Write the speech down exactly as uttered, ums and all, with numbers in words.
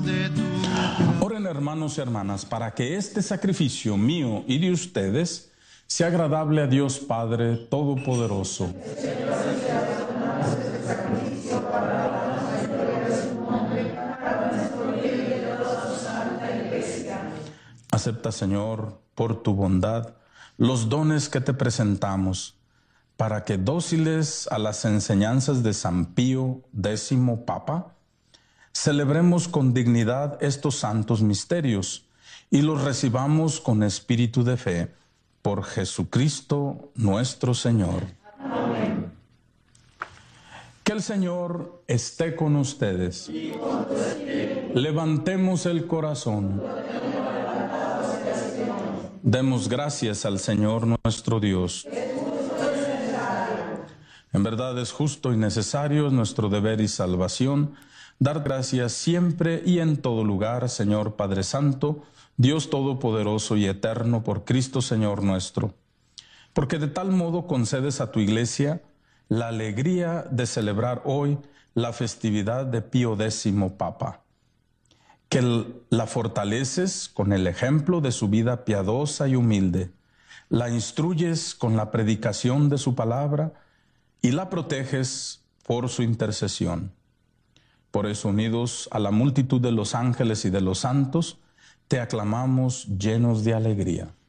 de tu... Oren, hermanos y hermanas, para que este sacrificio mío y de ustedes sea agradable a Dios Padre Todopoderoso. Acepta, Señor, por tu bondad, los dones que te presentamos, para que dóciles a las enseñanzas de San Pío décimo Papa, celebremos con dignidad estos santos misterios y los recibamos con espíritu de fe, por Jesucristo nuestro Señor. Amén. Que el Señor esté con ustedes. Y con tu espíritu. Levantemos el corazón. Demos gracias al Señor nuestro Dios. En verdad es justo y necesario, es nuestro deber y salvación, dar gracias siempre y en todo lugar, Señor Padre Santo, Dios Todopoderoso y Eterno, por Cristo Señor nuestro. Porque de tal modo concedes a tu Iglesia la alegría de celebrar hoy la festividad de Pío décimo Papa, que la fortaleces con el ejemplo de su vida piadosa y humilde, la instruyes con la predicación de su palabra y la proteges por su intercesión. Por eso, unidos a la multitud de los ángeles y de los santos, te aclamamos llenos de alegría.